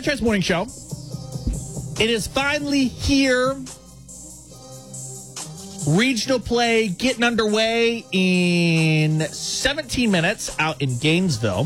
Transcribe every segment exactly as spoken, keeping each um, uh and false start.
Franchise Morning Show. It is finally here. Regional play getting underway in seventeen minutes out in Gainesville.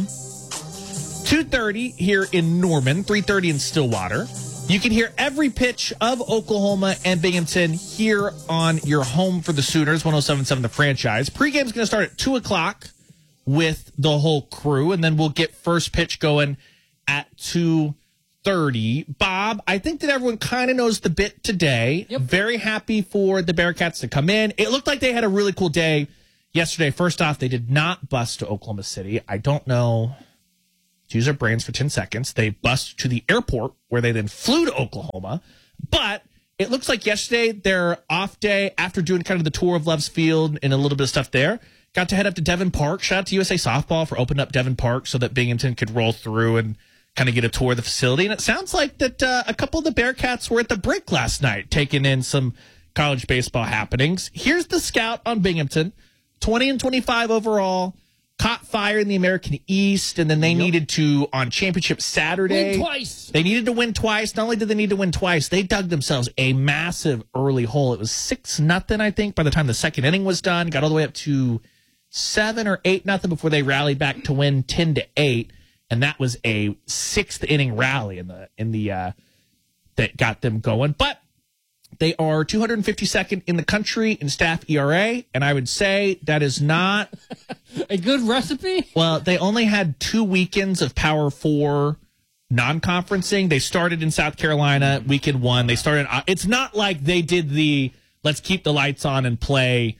two thirty here in Norman, three thirty in Stillwater. You can hear every pitch of Oklahoma and Binghamton here on your home for the Sooners, one oh seven point seven The Franchise. Pregame's going to start at two o'clock with the whole crew, and then we'll get first pitch going at two thirty. Bob, I think that everyone kind of knows the bit today. Yep. Very happy for the Bearcats to come in. It looked like they had a really cool day yesterday. First off, they did not bus to Oklahoma City. I don't know. To use our brains for ten seconds. They bused to the airport where they then flew to Oklahoma. But it looks like yesterday, their off day, after doing kind of the tour of Love's Field and a little bit of stuff there, got to head up to Devon Park. Shout out to U S A Softball for opening up Devon Park so that Binghamton could roll through and kind of get a tour of the facility. And it sounds like that uh, a couple of the Bearcats were at the Brick last night, taking in some college baseball happenings. Here's the scout on Binghamton. twenty and twenty-five overall. Caught fire in the American East, and then they yep. needed to, on Championship Saturday. Win twice. They needed to win twice. Not only did they need to win twice, they dug themselves a massive early hole. It was six nothing, I think, by the time the second inning was done. Got all the way up to seven or eight nothing before they rallied back to win ten to eight. And that was a sixth inning rally in the in the uh, that got them going. But they are two hundred fifty-second in the country in staff E R A, and I would say that is not a good recipe. Well, they only had two weekends of Power Four non-conferencing. They started in South Carolina, weekend one. They started. It's not like they did the let's keep the lights on and play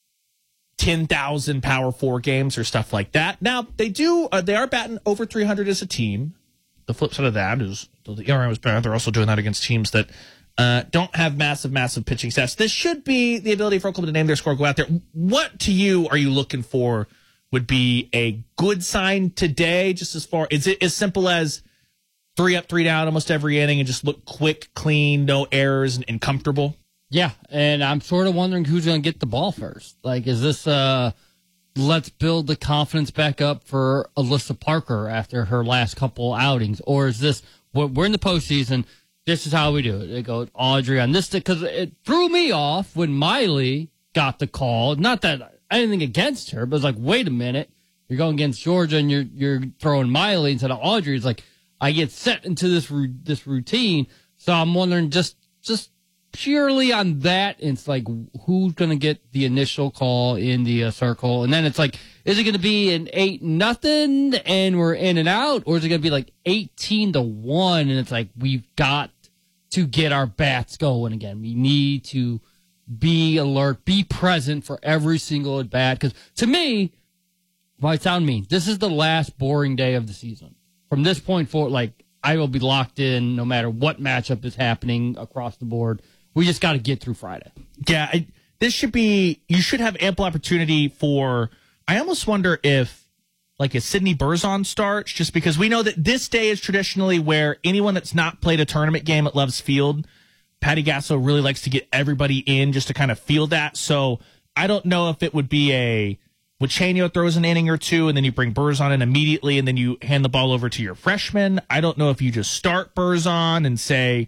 ten thousand Power Four games or stuff like that. Now they do. Uh, they are batting over three hundred as a team. The flip side of that is the E R A was bad. They're also doing that against teams that Uh, don't have massive, massive pitching staffs. This should be the ability for Oklahoma to name their score, go out there. What, to you, are you looking for would be a good sign today? Just as far, is it as simple as three up, three down almost every inning and just look quick, clean, no errors, and, and comfortable? Yeah, and I'm sort of wondering who's going to get the ball first. Like, is this uh, let's build the confidence back up for Alyssa Parker after her last couple outings? Or is this, we're in the postseason, this is how we do it. They go Audrey on this, because it threw me off when Miley got the call. Not that anything against her, but it's like, wait a minute, you're going against Georgia and you're you're throwing Miley instead of Audrey. It's like I get set into this this routine, so I'm wondering just just purely on that. It's like who's going to get the initial call in the uh, circle, and then it's like, is it going to be an eight nothing and we're in and out, or is it going to be like eighteen to one and it's like we've got to get our bats going again? We need to be alert, be present for every single at bat. Because to me, might sound mean, this is the last boring day of the season. From this point forward, like I will be locked in no matter what matchup is happening across the board. We just got to get through Friday. Yeah, I, this should be. You should have ample opportunity for. I almost wonder if, like, a Sydney Berzon starts, just because we know that this day is traditionally where anyone that's not played a tournament game at Love's Field, Patty Gasso really likes to get everybody in just to kind of feel that. So I don't know if it would be a Wachenio throws an inning or two, and then you bring Berzon in immediately, and then you hand the ball over to your freshman. I don't know if you just start Berzon and say,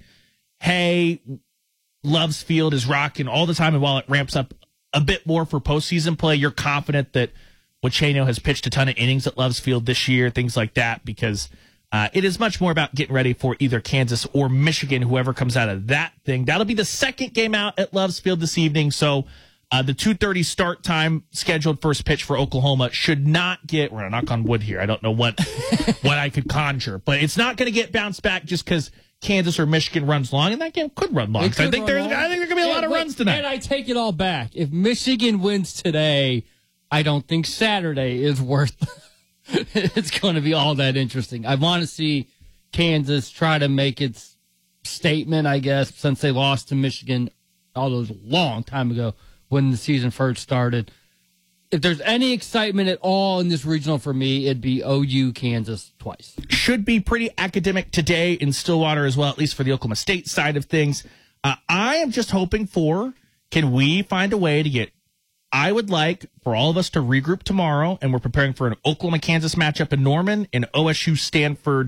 hey, Love's Field is rocking all the time, and while it ramps up a bit more for postseason play, you're confident that Wachenio has pitched a ton of innings at Love's Field this year, things like that, because uh, it is much more about getting ready for either Kansas or Michigan, whoever comes out of that thing. That'll be the second game out at Love's Field this evening, so uh, the two thirty start time scheduled first pitch for Oklahoma should not get, we're going to knock on wood here, I don't know what, what I could conjure, but it's not going to get bounced back just because Kansas or Michigan runs long, and that game could run long. So I think there's, I think there's going to be a and, lot of wait, runs tonight. And I take it all back. If Michigan wins today, I don't think Saturday is worth it's going to be all that interesting. I want to see Kansas try to make its statement, I guess, since they lost to Michigan all those long time ago when the season first started. If there's any excitement at all in this regional for me, it'd be O U Kansas twice. Should be pretty academic today in Stillwater as well, at least for the Oklahoma State side of things. Uh, I am just hoping for, can we find a way to get, I would like for all of us to regroup tomorrow, and we're preparing for an Oklahoma-Kansas matchup in Norman, and O S U-Stanford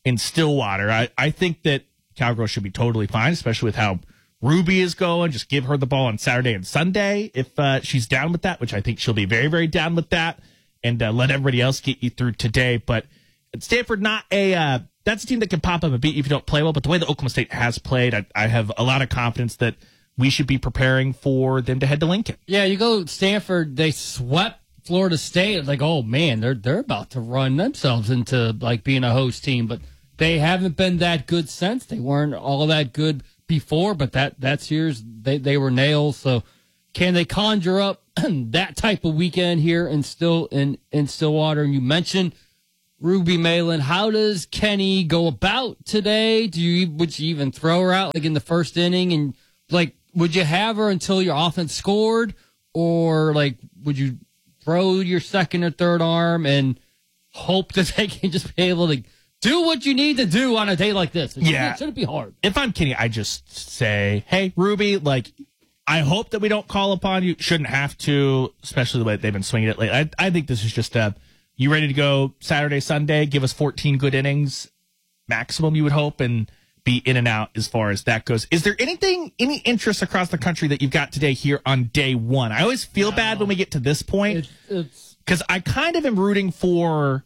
in Stillwater. I, I think that Cowgirls should be totally fine, especially with how Ruby is going. Just give her the ball on Saturday and Sunday if uh, she's down with that, which I think she'll be very, very down with that, and uh, let everybody else get you through today. But Stanford, not a uh, that's a team that can pop up and beat you if you don't play well. But the way that Oklahoma State has played, I, I have a lot of confidence that we should be preparing for them to head to Lincoln. Yeah, you go Stanford, they swept Florida State. It's like, oh man, they're they're about to run themselves into like being a host team, but they haven't been that good since. They weren't all that good before, but that that's years they, they were nails. So can they conjure up that type of weekend here in still in, in Stillwater? And you mentioned Ruby Malin. How does Kenny go about today? Do you would you even throw her out like in the first inning, and like would you have her until your offense scored, or like would you throw your second or third arm and hope that they can just be able to do what you need to do on a day like this? It yeah. It shouldn't be hard. If I'm Kenny, I just say, hey, Ruby, like, I hope that we don't call upon you. Shouldn't have to, especially the way they've been swinging it lately. I, I think this is just a, you ready to go Saturday, Sunday, give us fourteen good innings, maximum you would hope, and be in and out as far as that goes. Is there anything, any interest across the country that you've got today here on day one? I always feel bad when we get to this point because I kind of am rooting for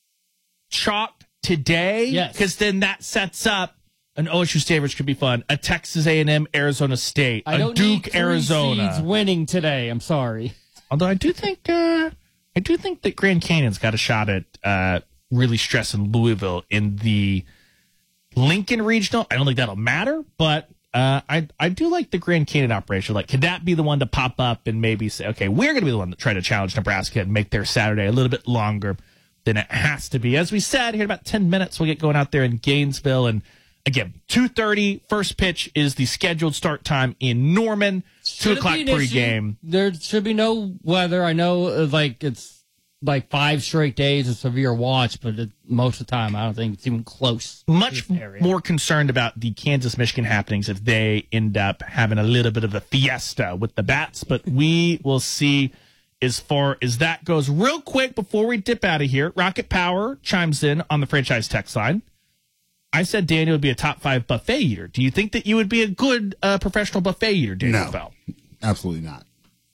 chalk today, yes, because then that sets up an O S U State, which could be fun, a Texas A and M, Arizona State, I a don't Duke, need three Arizona seeds winning today. I'm sorry. Although I do think, uh, I do think that Grand Canyon's got a shot at uh, really stressing Louisville in the Lincoln Regional. I don't think that'll matter, but uh, I I do like the Grand Canyon operation. Like, could that be the one to pop up and maybe say, okay, we're going to be the one that try to challenge Nebraska and make their Saturday a little bit longer than it has to be? As we said, here in about ten minutes, we'll get going out there in Gainesville. And again, two thirty, first pitch is the scheduled start time in Norman, two o'clock pregame. There should be no weather. I know uh, like it's like five straight days of severe watch, but it, most of the time, I don't think it's even close. Much more concerned about the Kansas-Michigan happenings if they end up having a little bit of a fiesta with the bats, but we will see as far as that goes. Real quick, before we dip out of here, Rocket Power chimes in on the franchise text line. I said Daniel would be a top five buffet eater. Do you think that you would be a good uh, professional buffet eater, Daniel No, Bell? Absolutely not.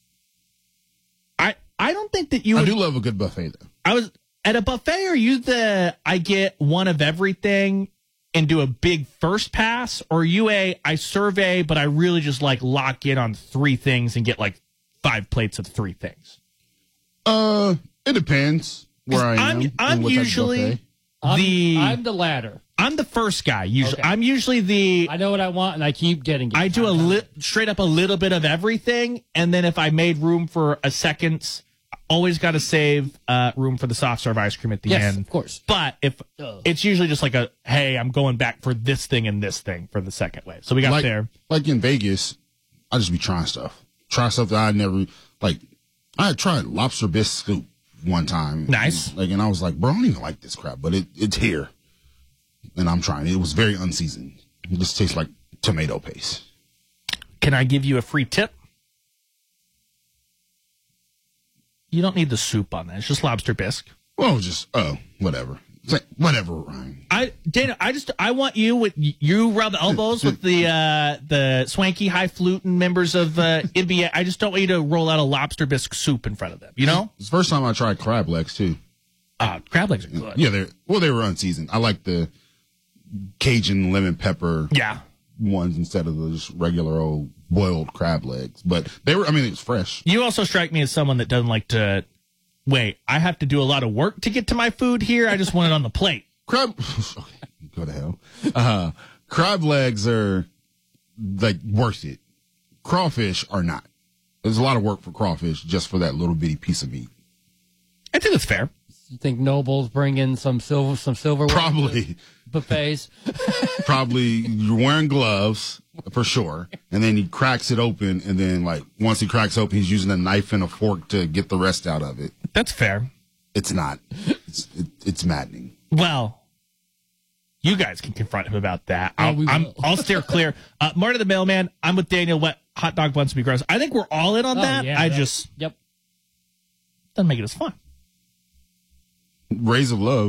I, I don't think that you I would. do love a good buffet, though. I was at a buffet. Are you the I get one of everything and do a big first pass, or are you a I survey, but I really just like lock in on three things and get like five plates of three things? Uh, it depends where I am. I'm, I'm and what type of usually buffet. the I'm, I'm the latter. I'm the first guy. Usually, Okay. I'm usually the I know what I want, and I keep getting it. I do a li- straight up a little bit of everything, and then if I made room for a second, always got to save uh, room for the soft serve ice cream at the Yes, end. of course. But if Ugh. it's usually just like a, hey, I'm going back for this thing and this thing for the second wave. So we got like, there. Like in Vegas, I just be trying stuff. Try stuff that I never, like, I had tried lobster bisque soup one time. Nice. And, like, and I was like, bro, I don't even like this crap, but it, it's here. And I'm trying. It was very unseasoned. It just tastes like tomato paste. Can I give you a free tip? You don't need the soup on that. It's just lobster bisque. Well, just, oh, whatever. It's like, whatever, Ryan. I Dana, I just I want you with you rub elbows with the uh, the swanky highfalutin members of uh, N B A. I just don't want you to roll out a lobster bisque soup in front of them. You know, It's the first time I tried crab legs, too. uh, crab legs are good. Yeah, they're, well, they were unseasoned. I like the Cajun lemon pepper Yeah. ones instead of the just regular old boiled crab legs. But they were, I mean, it was fresh. You also strike me as someone that doesn't like to wait. I have to do a lot of work to get to my food here. I just want it on the plate. Crab, okay, go to hell. Uh, crab legs are like worth it. Crawfish are not. There's a lot of work for crawfish just for that little bitty piece of meat. I think that's fair. You think Noble's bringing some silver, some silverware Probably, buffets? probably you're wearing gloves for sure. And then he cracks it open. And then like once he cracks open, he's using a knife and a fork to get the rest out of it. That's fair. It's not. It's, it, it's maddening. Well, you guys can confront him about that. Yeah, I'll, we I'm, will. I'll steer clear. Uh, Marty the mailman, I'm with Daniel. What hot dog buns would be gross? I think we're all in on Oh, that. yeah, I that- just Yep. doesn't make it as fun. Rays of love.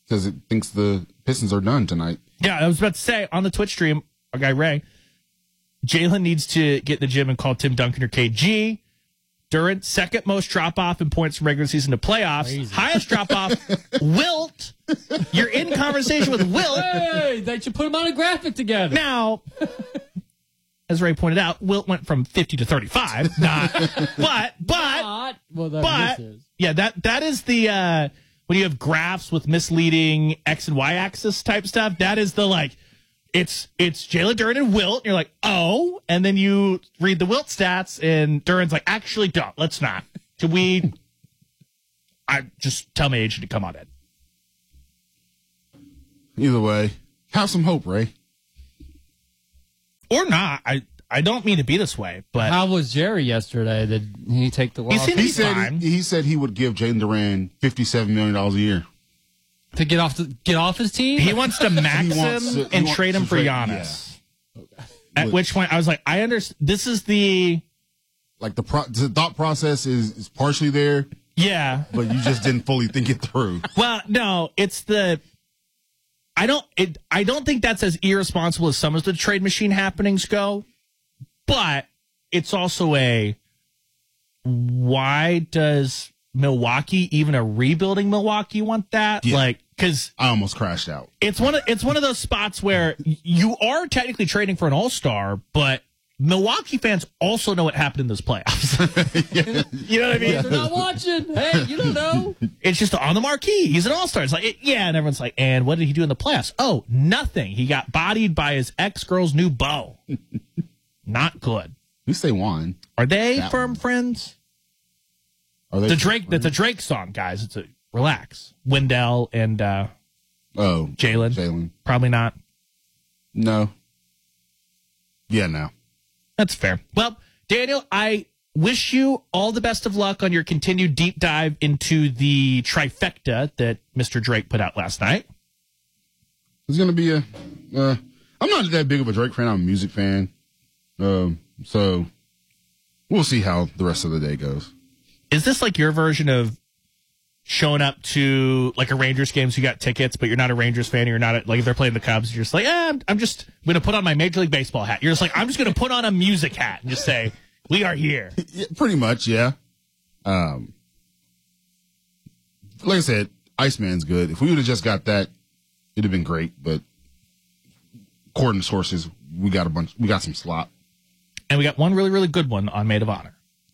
because it thinks the Pistons are done tonight. Yeah, I was about to say on the Twitch stream, our guy Ray, Jalen needs to get in the gym and call Tim Duncan or K G. Durant, second most drop off in points from regular season to playoffs. Crazy. Highest drop off, Wilt. You're in conversation with Wilt. Hey, they should put them on a graphic together. Now, as Ray pointed out, Wilt went from fifty to thirty-five. Not, but, but, Not. Well, that but, is. yeah, that that is the, uh, when you have graphs with misleading X and Y axis type stuff, that is the, like, it's it's Jalen Duren and Wilt. And you're like, oh, and then you read the Wilt stats, and Duren's like, actually, don't. Let's not. Can we? I just tell my agent to come on in. Either way, have some hope, Ray. Or not. I I don't mean to be this way, but How was Jerry yesterday? Did he take the loss? He's He He's said fine. he, he said he would give Jalen Duren fifty-seven million dollars a year. to get off the get off his team? he wants to max He wants him to- he and wants trade him to for trade- Giannis. yeah. At Which- which point I was like, I understand. This is the Like the, pro- the thought process is, is partially there, yeah. but you just didn't fully think it through. Well, no, it's the. I don't. It. I don't think that's as irresponsible as some of the trade machine happenings go, but it's also a. Why does Milwaukee, even a rebuilding Milwaukee, want that? Yeah. Like, because I almost crashed out. it's one of it's one of those spots where you are technically trading for an all star, but Milwaukee fans also know what happened in those playoffs. You know what I mean? They're not watching. Hey, you don't know. It's just on the marquee. He's an all-star. It's like, it, yeah, and everyone's like, and what did he do in the playoffs? Oh, nothing. He got bodied by his ex-girl's new beau. Not good. At least they won. Are they That firm one. friends? Are they? The Drake. That's a Drake song, guys. It's a relax. Wendell and uh, Oh, Jalen. Jalen. Probably not. No. Yeah, no. That's fair. Well, Daniel, I wish you all the best of luck on your continued deep dive into the trifecta that Mister Drake put out last night. It's gonna be a. Uh, I'm not that big of a Drake fan. I'm a music fan. Um, so we'll see how the rest of the day goes. Is this like your version of showing up to like a Rangers game, so you got tickets, but you're not a Rangers fan, or you're not a, like if they're playing the Cubs, you're just like, eh, I'm, I'm just going to put on my Major League Baseball hat. You're just like, I'm just going to put on a music hat and just say, we are here. Yeah, pretty much, yeah. Um, like I said, Iceman's good. If we would have just got that, it'd have been great. But according to sources, we got a bunch. We got some slop. And we got one really, really good one on Maid of Honor.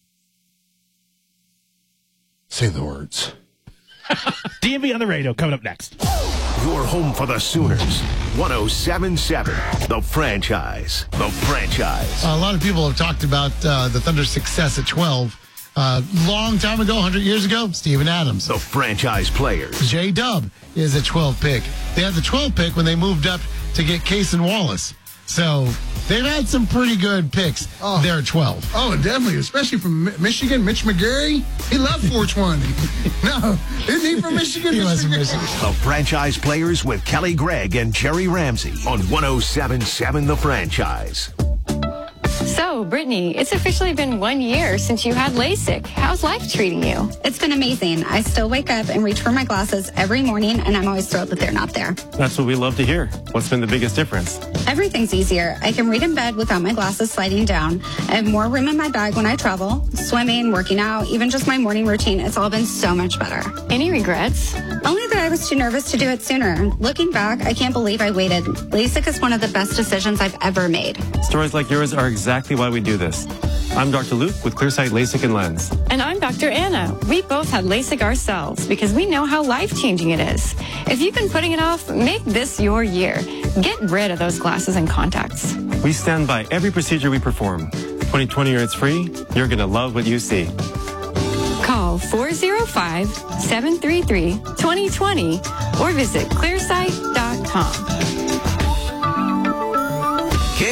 Say the words. D M V on the radio coming up next. Your home for the Sooners. one oh seven point seven. The Franchise. The Franchise. A lot of people have talked about uh, the Thunder's success at twelve. Uh, long time ago, one hundred years ago, Steven Adams. The Franchise Players. J-Dub is a twelve pick. They had the twelve pick when they moved up to get Case and Wallace. So they've had some pretty good picks Oh. there at twelve. Oh, definitely, especially from Mi- Michigan, Mitch McGarry. He loved four twenty. No, isn't he from Michigan? He Mitch was from McGarry? Michigan. The Franchise Players with Kelly Gregg and Jerry Ramsey on one oh seven point seven The Franchise. So, Brittany, it's officially been one year since you had LASIK. How's life treating you? It's been amazing. I still wake up and reach for my glasses every morning, and I'm always thrilled that they're not there. That's what we love to hear. What's been the biggest difference? Everything's easier. I can read in bed without my glasses sliding down. I have more room in my bag when I travel. Swimming, working out, even just my morning routine, it's all been so much better. Any regrets? Only that I was too nervous to do it sooner. Looking back, I can't believe I waited. LASIK is one of the best decisions I've ever made. Stories like yours are exactly why we do this. I'm Doctor Luke with Clearsight LASIK and Lens. And I'm Doctor Anna. We both had LASIK ourselves because we know how life-changing it is. If you've been putting it off, make this your year. Get rid of those glasses and contacts. We stand by every procedure we perform. twenty twenty or it's free. You're going to love what you see. Call four oh five, seven three three, two oh two oh or visit clearsight dot com. K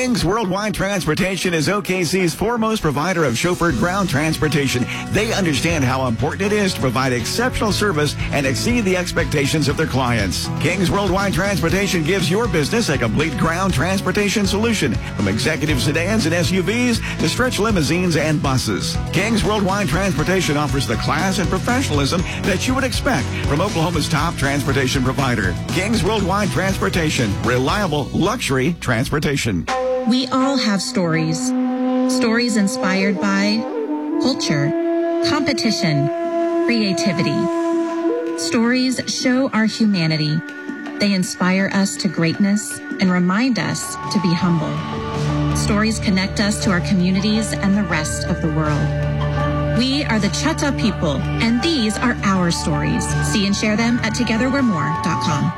Kings Worldwide Transportation is O K C's foremost provider of chauffeured ground transportation. They understand how important it is to provide exceptional service and exceed the expectations of their clients. Kings Worldwide Transportation gives your business a complete ground transportation solution, from executive sedans and S U Vs to stretch limousines and buses. Kings Worldwide Transportation offers the class and professionalism that you would expect from Oklahoma's top transportation provider. Kings Worldwide Transportation, reliable luxury transportation. We all have stories. Stories inspired by culture, competition, creativity. Stories show our humanity. They inspire us to greatness and remind us to be humble. Stories connect us to our communities and the rest of the world. We are the Chata people, and these are our stories. See and share them at together we're more dot com.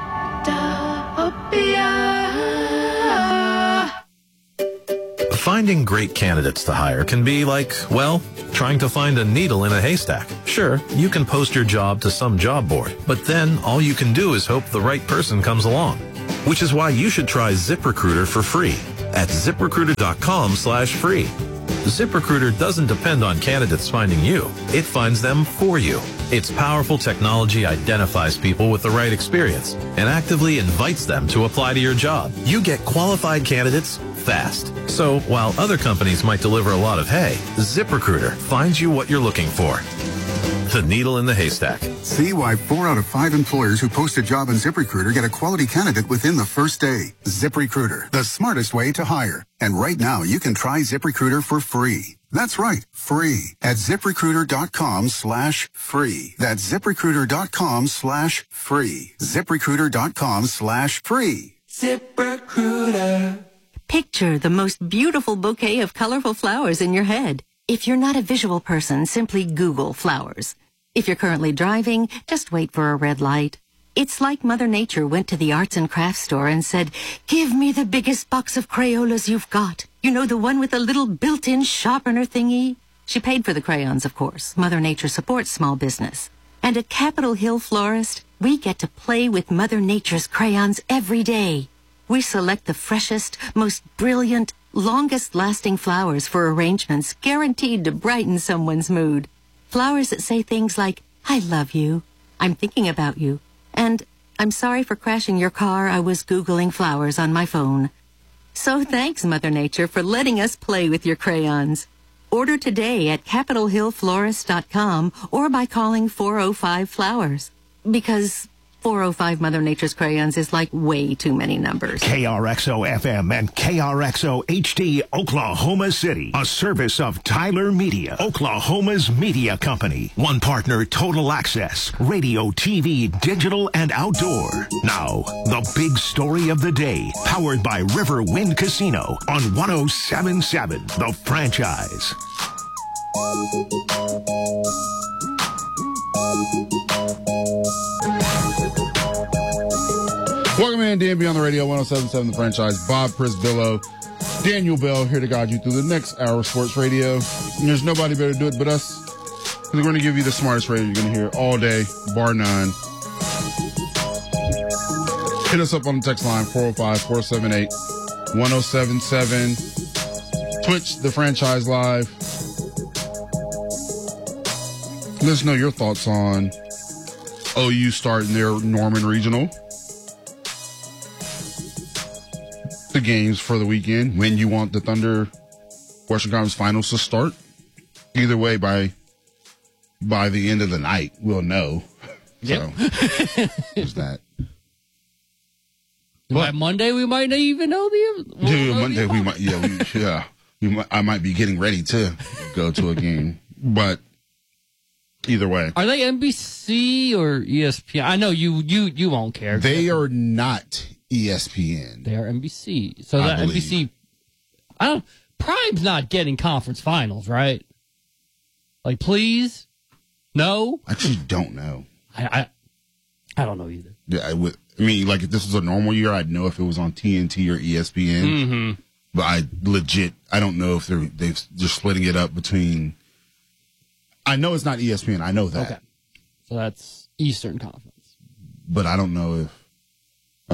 Finding great candidates to hire can be like, well, trying to find a needle in a haystack. Sure, you can post your job to some job board, but then all you can do is hope the right person comes along. Which is why you should try ZipRecruiter for free at ZipRecruiter.com slash free. ZipRecruiter doesn't depend on candidates finding you. It finds them for you. Its powerful technology identifies people with the right experience and actively invites them to apply to your job. You get qualified candidates fast. So while other companies might deliver a lot of hay, ZipRecruiter finds you what you're looking for. The needle in the haystack. See why four out of five employers who post a job on ZipRecruiter get a quality candidate within the first day. ZipRecruiter, the smartest way to hire. And right now, you can try ZipRecruiter for free. That's right, free at ZipRecruiter.com slash free. That's ZipRecruiter.com slash free. ZipRecruiter.com slash free. ZipRecruiter. Picture the most beautiful bouquet of colorful flowers in your head. If you're not a visual person, simply Google flowers. If you're currently driving, just wait for a red light. It's like Mother Nature went to the arts and crafts store and said, "Give me the biggest box of Crayolas you've got. You know, the one with the little built-in sharpener thingy?" She paid for the crayons, of course. Mother Nature supports small business. And at Capitol Hill Florist, we get to play with Mother Nature's crayons every day. We select the freshest, most brilliant, longest-lasting flowers for arrangements guaranteed to brighten someone's mood. Flowers that say things like, "I love you," "I'm thinking about you," and "I'm sorry for crashing your car. I was Googling flowers on my phone." So thanks, Mother Nature, for letting us play with your crayons. Order today at capitol hill florist dot com or by calling four oh five flowers. Because four oh five Mother Nature's crayons is like way too many numbers. K R X O F M and K R X O H D, Oklahoma City. A service of Tyler Media, Oklahoma's media company. One partner, Total Access. Radio, T V, digital, and outdoor. Now, the big story of the day. Powered by River Wind Casino on one oh seven point seven, The Franchise. Welcome in, D M B on the radio, one oh seven point seven The Franchise. Bob Prisbillo, Daniel Bell here to guide you through the next hour of sports radio. And there's nobody better to do it but us. Because we're going to give you the smartest radio you're going to hear all day, bar none. Hit us up on the text line, four oh five, four seven eight, one oh seven seven. Twitch, The Franchise Live. Let us know your thoughts on O U starting their Norman Regional. The games for the weekend, when you want the Thunder Western Conference Finals to start. Either way, by by the end of the night, we'll know. Yep. So, there's that. By Monday, we might not even know the. We'll Dude, know Monday, the we might, yeah, we, yeah. We might, I might be getting ready to go to a game. But either way. Are they N B C or E S P N? I know you, you, you won't care. They are not E S P N. They are N B C. So I that believe. N B C, I don't. Prime's not getting conference finals, right? Like, please, no. I actually don't know. I, I, I don't know either. Yeah, I would. I mean, like if this was a normal year, I'd know if it was on T N T or E S P N. Mm-hmm. But I legit, I don't know if they're they've they're splitting it up between. I know it's not E S P N. I know that. Okay, so that's Eastern Conference. But I don't know if.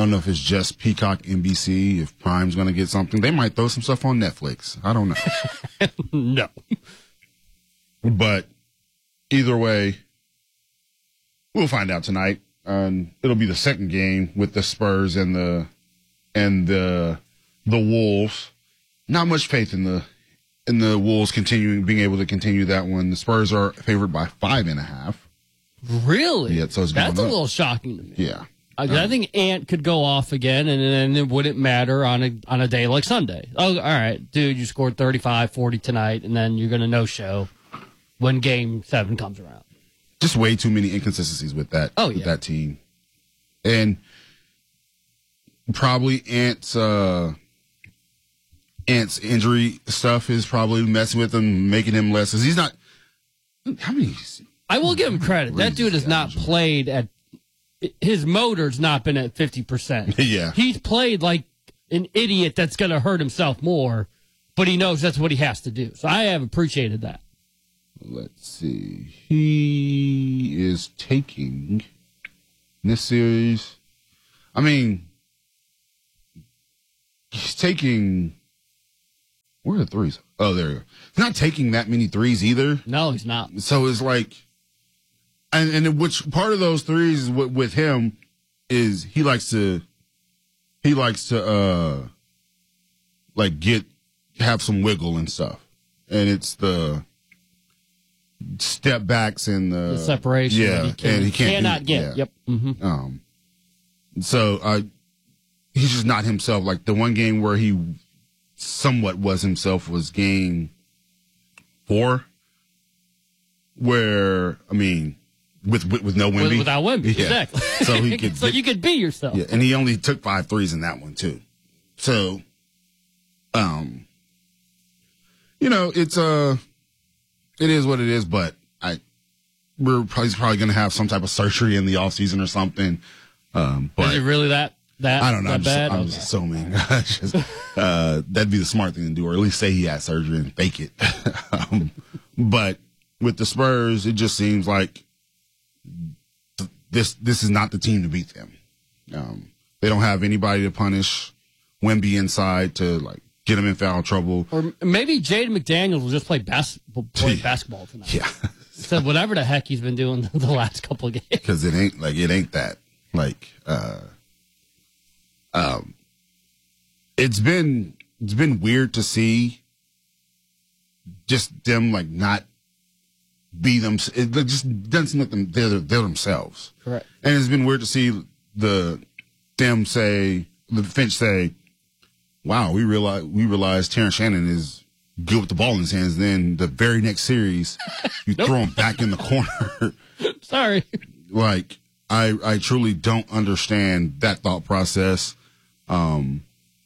don't know if it's just Peacock, N B C, if Prime's going to get something. They might throw some stuff on Netflix. I don't know. No. But either way, we'll find out tonight. Um, it'll be the second game with the Spurs and the and the the Wolves. Not much faith in the in the Wolves continuing being able to continue that one. The Spurs are favored by five and a half. Really? Yeah, so it's That's going a up. little shocking to me. Yeah. I, I think Ant could go off again, and then it wouldn't matter on a on a day like Sunday. Oh, all right, dude, you scored thirty-five, forty tonight, and then you're going to no-show when Game Seven comes around. Just way too many inconsistencies with that. Oh, with yeah. that team, and probably Ant's uh, Ant's injury stuff is probably messing with him, making him less. Cause he's not. How many? I will give him credit. That dude has not played at. His motor's not been at fifty percent. Yeah. He's played like an idiot that's going to hurt himself more, but he knows that's what he has to do. So I have appreciated that. Let's see. He is taking this series. I mean, he's taking. Where are the threes? Oh, there you go. He's not taking that many threes either. No, he's not. So it's like. And and which part of those threes with, with him is he likes to he likes to uh like get have some wiggle and stuff, and it's the step backs and the, The separation yeah, that he can- and he can't cannot do- get. yeah. Yep. Mhm. Um, so I he's just not himself. Like the one game where he somewhat was himself was game four, where I mean. With, with with no Wemby. With- without Wemby, Yeah. exactly. So he could so get- you could be yourself. Yeah, and he only took five threes in that one too. So, um, you know, it's uh, it is what it is. But I, we're probably he's probably going to have some type of surgery in the off season or something. Um, but Is it really that that, I don't know. that I'm just, bad? I'm Okay. just assuming. Just, uh, that'd be the smart thing to do, or at least say he had surgery and fake it. um, but with the Spurs, it just seems like. This this is not the team to beat them. Um, they don't have anybody to punish Wemby inside to like get him in foul trouble. Or maybe Jaden McDaniels will just play basketball, play basketball tonight. Yeah, Instead of whatever the heck he's been doing the last couple of games. because it ain't like it ain't that. Like, uh, um, it's been it's been weird to see just them like not be them. It just doesn't seem like them. They're, they're themselves. Correct. And it's been weird to see the them say the Finch say, "Wow, we realize we realize Terrence Shannon is good with the ball in his hands." Then the very next series, you Nope. throw him back in the corner. Sorry. Like I, I truly don't understand that thought process. Um,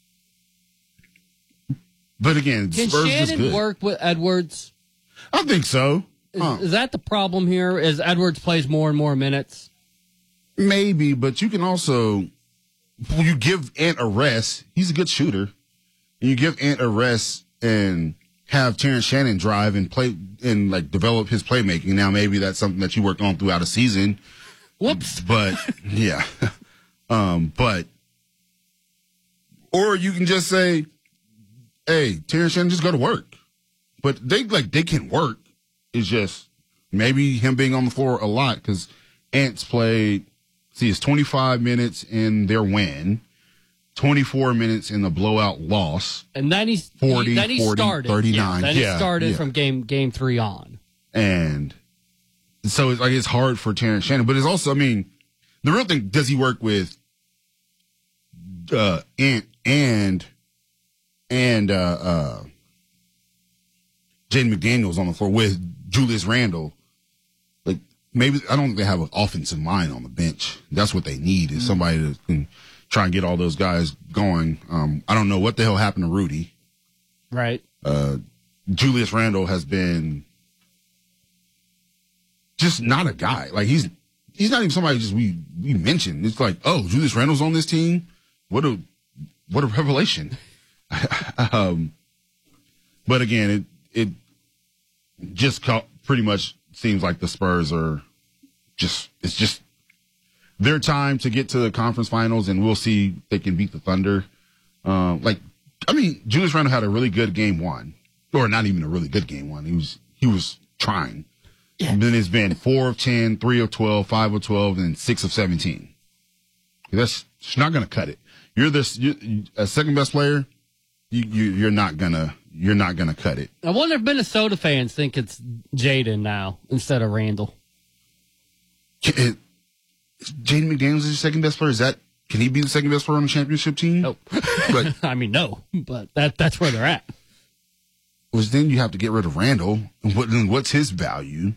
but again, Can Spurs is Shannon good. work with Edwards? I think so. Is, Huh. is that the problem here? Is Edwards plays more and more minutes? Maybe, but you can also you give Ant a rest. He's a good shooter. And you give Ant a rest and have Terrence Shannon drive and play and like develop his playmaking. Now maybe that's something that you work on throughout a season. Whoops. But yeah. Um, but or you can just say, hey, Terrence Shannon, just go to work. But they like they can work. It's just maybe him being on the floor a lot because Ant's played, see, it's twenty-five minutes in their win, twenty-four minutes in the blowout loss. And then he's forty, he, then he forty, started. thirty-nine. Yeah, then Yeah, he started yeah. from game game three on. And so it's like it's hard for Terrence Shannon, but it's also, I mean, the real thing, does he work with uh Ant and and uh uh Jaden McDaniels on the floor with Julius Randle? Like maybe I don't think they have an offensive mind on the bench. That's what they need is somebody that can try and get all those guys going. Um I don't know what the hell happened to Rudy. Right. Uh Julius Randle has been just not a guy. Like he's he's not even somebody just we we mentioned. It's like, oh, Julius Randle's on this team. What a what a revelation. um, but again, it it just ca- pretty much seems like the Spurs are just it's just their time to get to the conference finals, and we'll see if they can beat the Thunder. Uh, like, I mean, Julius Randle had a really good game one, or not even a really good game one. He was he was trying. Yeah. And then it's been four of ten, three of twelve, five of twelve, and six of seventeen. That's it's not going to cut it. You're this you, a second best player. You, you you're not gonna you're not gonna cut it. I wonder if Minnesota fans think it's Jaden now instead of Randall. It, Jaden McDaniels is your second best player. Is that can he be the second best player on the championship team? Nope. But I mean, no. But that that's where they're at. Was then you have to get rid of Randall, and what then what's his value?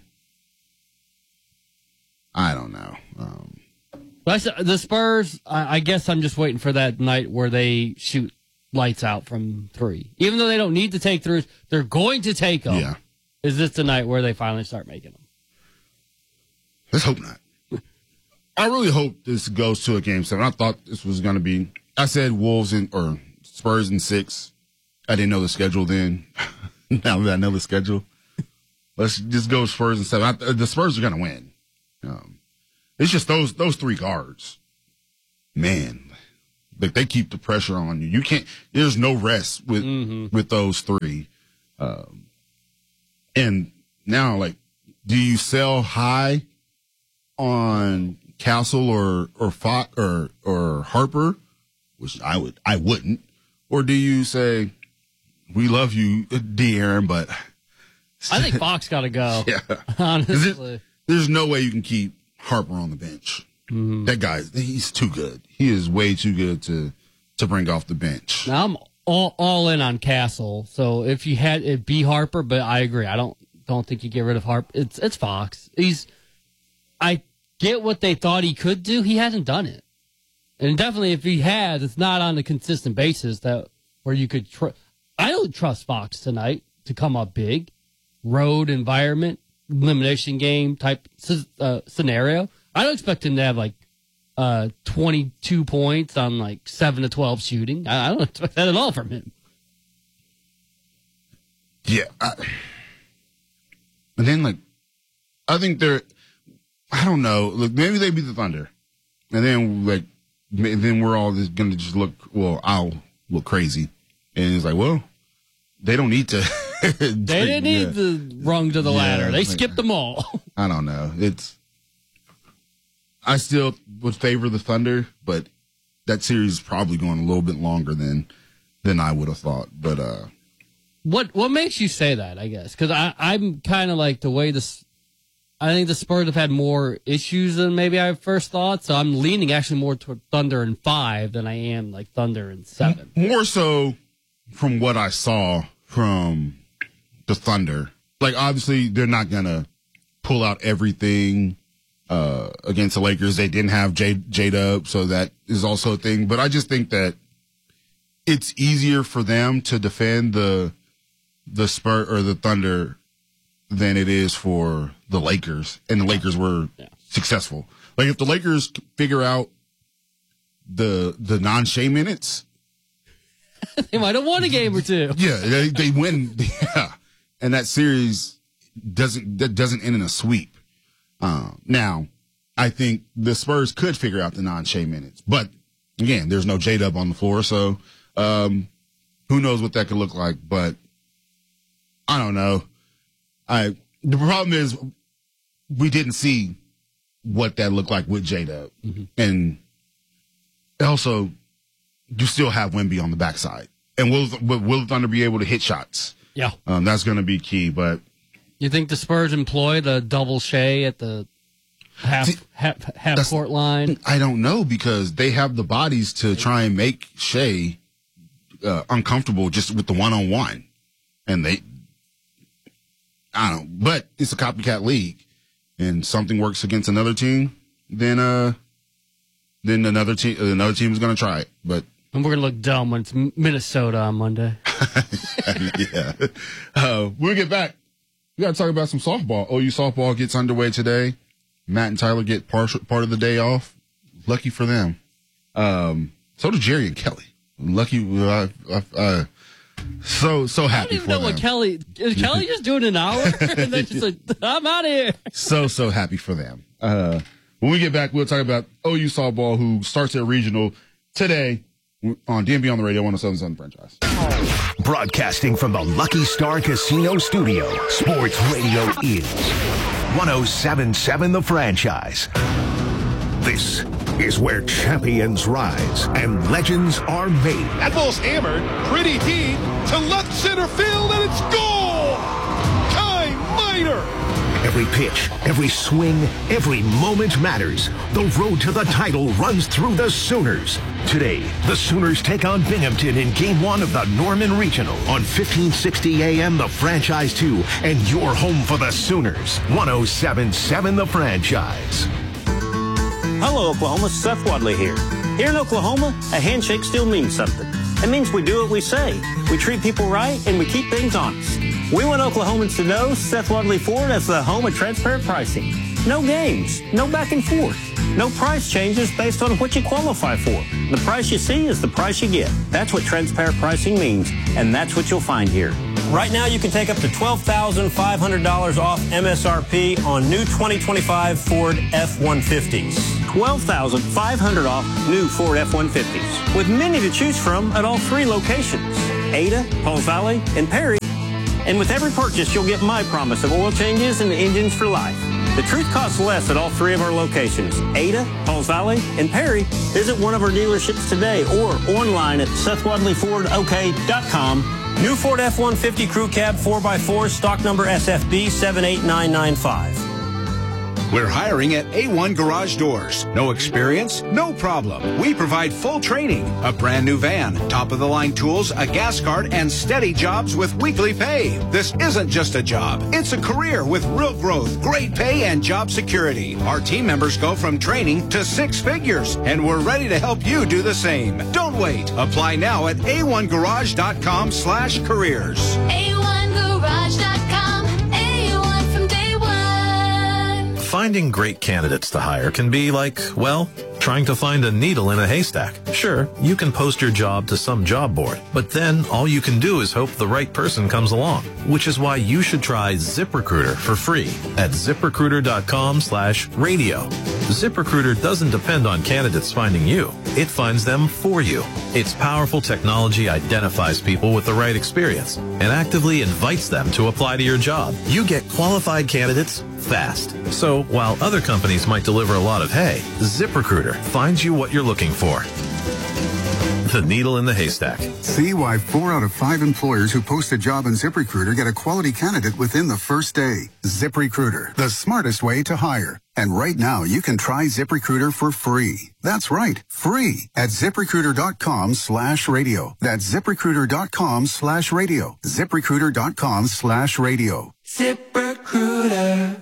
I don't know. Um, but I, the Spurs, I, I guess I'm just waiting for that night where they shoot lights out from three. Even though they don't need to take threes, they're going to take them. Yeah. Is this the night where they finally start making them? Let's hope not. I really hope this goes to a game seven. I thought this was going to be, I said Wolves in, or Spurs in six. I didn't know the schedule then. Now that I know the schedule, let's just go Spurs in seven. I, the Spurs are going to win. Um, it's just those, those three guards, man, like they keep the pressure on you. You can't, there's no rest with, mm-hmm. with those three. Um, and now, like, do you sell high on Castle or or Fox or or Harper, which I would I wouldn't, or do you say we love you, De'Aaron, but I think Fox got to go. Yeah, honestly, there, there's no way you can keep Harper on the bench. Mm-hmm. That guy, he's too good. He is way too good to to bring off the bench. Now I'm all all in on Castle. So if you had it be Harper, but I agree, I don't don't think you get rid of Harper. It's it's Fox. He's I. Get what they thought he could do. He hasn't done it, and definitely if he has, it's not on a consistent basis that where you could. Tr- I don't trust Fox tonight to come up big, road environment, elimination game type uh, scenario. I don't expect him to have like uh, twenty-two points on like seven to twelve shooting. I, I don't expect that at all from him. Yeah, I, and then like I think they're. I don't know. Look, maybe they beat the Thunder, and then like, then we're all just gonna just look. Well, I'll look crazy, and it's like, well, they don't need to. they didn't need yeah. the rung to the yeah, ladder. They like, skipped them all. I don't know. It's. I still would favor the Thunder, but that series is probably going a little bit longer than than I would have thought. But uh, what what makes you say that? I guess because I I'm kind of like the way this. I think the Spurs have had more issues than maybe I first thought, so I'm leaning actually more toward Thunder in five than I am like Thunder in seven. More so from what I saw from the Thunder. Like, obviously, they're not going to pull out everything uh, against the Lakers. They didn't have J- J-Dub, so that is also a thing. But I just think that it's easier for them to defend the the Spur or the Thunder than it is for the Lakers, and the Lakers were yeah. successful. Like if the Lakers figure out the the non-Shea minutes, they might have won a game or two. Yeah, they, they win. Yeah, and that series doesn't that doesn't end in a sweep. Uh, now, I think the Spurs could figure out the non-Shea minutes, but again, there's no J-Dub on the floor, so um, who knows what that could look like? But I don't know. I the problem is we didn't see what that looked like with J-Dub. Mm-hmm. And also, you still have Wemby on the backside. And will, will the Thunder be able to hit shots? Yeah. Um, that's going to be key. But you think the Spurs employ the double Shea at the half, see, half, half court line? I don't know because they have the bodies to try and make Shea uh, uncomfortable just with the one-on-one. And they... I don't know, but it's a copycat league, and something works against another team, then uh, then another team another team is going to try it. But and we're going to look dumb when it's Minnesota on Monday. Yeah, uh, when we get back, we got to talk about some softball. O U softball gets underway today. Matt and Tyler get partial, part of the day off. Lucky for them. Um, so do Jerry and Kelly. Lucky. Uh, uh, uh, So so happy. I don't even for know them. what Kelly is. Kelly just doing an hour, and then just like I'm out of here. So so happy for them. Uh, When we get back, we'll talk about O U softball, who starts at regional today on D M V on the Radio, one oh seven point seven franchise. Broadcasting from the Lucky Star Casino Studio, Sports Radio is one oh seven point seven The Franchise. This is where champions rise and legends are made. That ball's hammered pretty deep to left center field, and it's goal! Kai Minor! Every pitch, every swing, every moment matters. The road to the title runs through the Sooners. Today, the Sooners take on Binghamton in Game one of the Norman Regional on fifteen sixty A M The Franchise two, and you're home for the Sooners. one oh seven point seven The Franchise. Hello, Oklahoma. Seth Wadley here. Here in Oklahoma, a handshake still means something. It means we do what we say. We treat people right, and we keep things honest. We want Oklahomans to know Seth Wadley Ford as the home of transparent pricing. No games, no back and forth, no price changes based on what you qualify for. The price you see is the price you get. That's what transparent pricing means, and that's what you'll find here. Right now, you can take up to twelve thousand five hundred dollars off M S R P on new twenty twenty-five Ford F one fifties. twelve thousand five hundred dollars off new Ford F one fifties, with many to choose from at all three locations, Ada, Pauls Valley, and Perry. And with every purchase, you'll get my promise of oil changes and engines for life. The truth costs less at all three of our locations, Ada, Pauls Valley, and Perry. Visit one of our dealerships today or online at seth wadley ford o k dot com. New Ford F one fifty Crew Cab four by four, stock number S F B seven eight nine nine five. We're hiring at A one Garage Doors. No experience? No problem. We provide full training, a brand new van, top-of-the-line tools, a gas card, and steady jobs with weekly pay. This isn't just a job. It's a career with real growth, great pay, and job security. Our team members go from training to six figures, and we're ready to help you do the same. Don't wait. Apply now at a one garage dot com slash careers. a one garage dot com. A one from day one. Finding great candidates to hire can be like, well, trying to find a needle in a haystack. Sure, you can post your job to some job board, but then all you can do is hope the right person comes along, which is why you should try ZipRecruiter for free at zip recruiter dot com slash radio. ZipRecruiter doesn't depend on candidates finding you. It finds them for you. Its powerful technology identifies people with the right experience and actively invites them to apply to your job. You get qualified candidates fast. So while other companies might deliver a lot of hay, ZipRecruiter finds you what you're looking for. The needle in the haystack. See why four out of five employers who post a job on ZipRecruiter get a quality candidate within the first day. ZipRecruiter, the smartest way to hire. And right now, you can try ZipRecruiter for free. That's right, free at ZipRecruiter dot com slash radio. That's ZipRecruiter dot com slash radio. ZipRecruiter dot com slash radio. ZipRecruiter.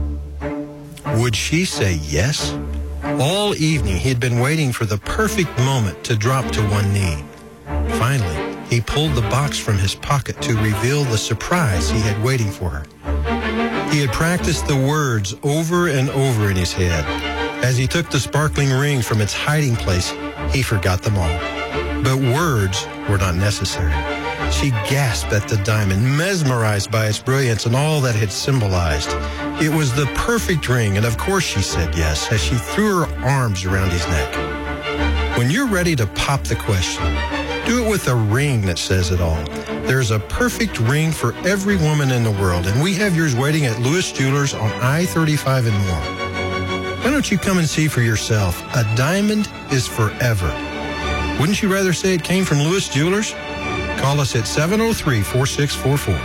Would she say yes? All evening, he had been waiting for the perfect moment to drop to one knee. Finally, he pulled the box from his pocket to reveal the surprise he had waiting for her. He had practiced the words over and over in his head. As he took the sparkling ring from its hiding place, he forgot them all. But words were not necessary. She gasped at the diamond, mesmerized by its brilliance and all that it symbolized. It was the perfect ring, and of course she said yes as she threw her arms around his neck. When you're ready to pop the question, do it with a ring that says it all. There's a perfect ring for every woman in the world, and we have yours waiting at Lewis Jewelers on I thirty-five and more. Why don't you come and see for yourself? A diamond is forever. Wouldn't you rather say it came from Lewis Jewelers? Call us at seven oh three, four six four four.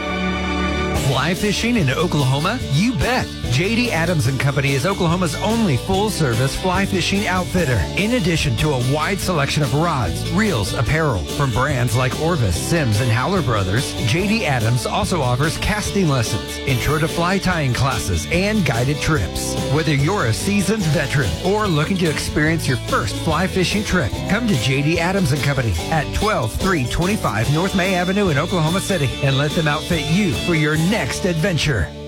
Fly fishing in Oklahoma? You bet. J D Adams and Company is Oklahoma's only full-service fly fishing outfitter. In addition to a wide selection of rods, reels, apparel from brands like Orvis, Sims, and Howler Brothers, J D Adams also offers casting lessons, intro to fly tying classes, and guided trips. Whether you're a seasoned veteran or looking to experience your first fly fishing trip, come to J D Adams and Company at twelve three twenty-five North May Avenue in Oklahoma City and let them outfit you for your next adventure.